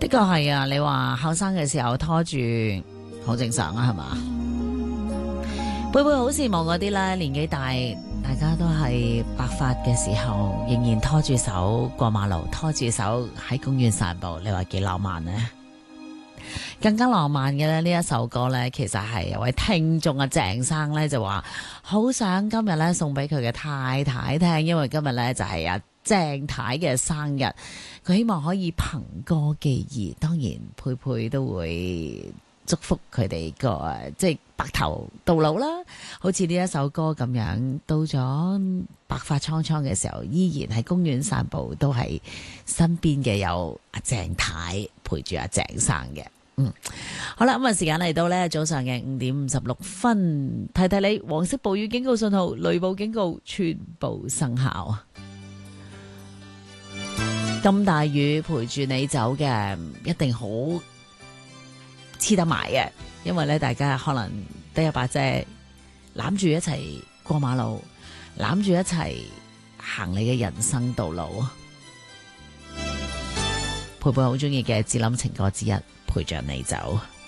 的確係啊，你話後生嘅時候拖住好正常啊，係嘛？會唔會好羨慕嗰啲咧？年紀大，大家都係白髮嘅時候，仍然拖住手過馬路，拖住手喺公園散步，你話幾浪漫呢？更加浪漫嘅咧，呢一首歌呢，其實係有位聽眾啊鄭生呢就話好想今日呢送俾佢嘅太太聽，因為今日呢就係阿鄭太嘅生日，佢希望可以憑歌寄意，當然佩佩都會祝福佢哋個即係白頭到老啦，好似呢一首歌咁樣，到咗白髮蒼蒼嘅時候，依然喺公園散步，都係身邊嘅有阿鄭太陪住阿鄭生嘅。好啦，咁啊，時間嚟到呢早上嘅5:56，提提你，黃色暴雨警告信號、雷暴警告全部生效。咁大雨陪住你走嘅，一定好黐得埋嘅，因為咧大家可能得一把遮，攬住一齊過馬路，攬住一齊行你嘅人生道路。佩佩好中意嘅《只諗情歌》之一，陪着你走。